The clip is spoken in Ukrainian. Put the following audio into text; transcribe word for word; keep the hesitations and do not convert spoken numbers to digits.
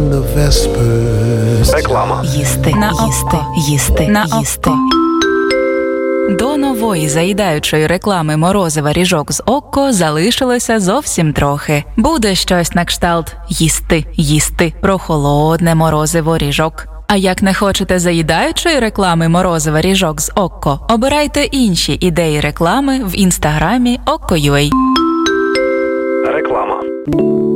in the vespers. Реклама. Їсти, на їсти, їсти, на їсти. До нової заїдаючої реклами морозива ріжок з Окко залишилося зовсім трохи. Буде щось на кшталт «їсти, їсти» про холодне морозиво ріжок. А як не хочете заїдаючої реклами морозива ріжок з Окко, обирайте інші ідеї реклами в інстаграмі Окко.ua. Реклама.